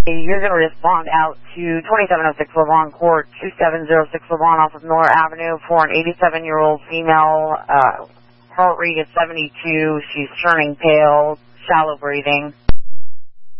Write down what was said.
You're going to respond out to 2706 Lavon Court, 2706 Lavon off of Miller Avenue for an 87-year-old female. Heart rate is 72. She's turning pale, shallow breathing.